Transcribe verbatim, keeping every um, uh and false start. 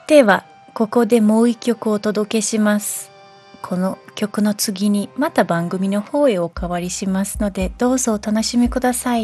では、ここでもう一曲お届けします。この曲の次にまた番組の方へお変わりしますので、どうぞお楽しみください。